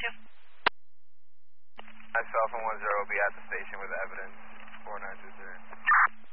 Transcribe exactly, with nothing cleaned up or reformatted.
you. Myself and one zero will be at the station with evidence. four nine two three.